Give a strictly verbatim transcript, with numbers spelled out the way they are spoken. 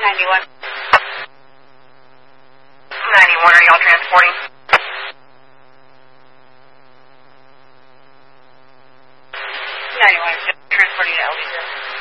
ninety-one. ninety-one, are y'all transporting? ninety-one, transporting to L D.